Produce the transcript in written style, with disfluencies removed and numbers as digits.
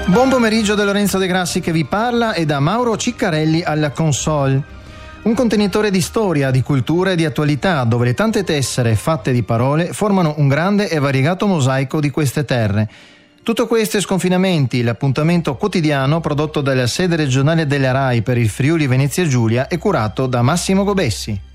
Buon pomeriggio da Lorenzo De Grassi che vi parla e da Mauro Ciccarelli alla console. Un contenitore di storia, di cultura e di attualità dove le tante tessere fatte di parole formano un grande e variegato mosaico di queste terre. Tutto questo e sconfinamenti, l'appuntamento quotidiano prodotto dalla sede regionale della RAI per il Friuli Venezia Giulia e curato da Massimo Gobessi.